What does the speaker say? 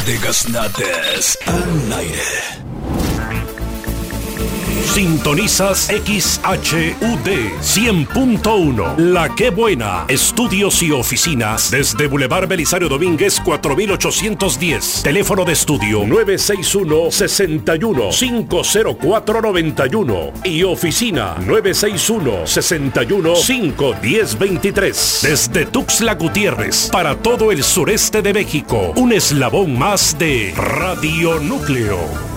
de Gaznates al aire. Sintonizas XHUD 100.1 La Que Buena. Estudios y oficinas desde Boulevard Belisario Domínguez 4810. Teléfono de estudio 961-61-50491 y oficina 961-61-51023. Desde Tuxtla Gutiérrez para todo el sureste de México. Un eslabón más de Radio Núcleo.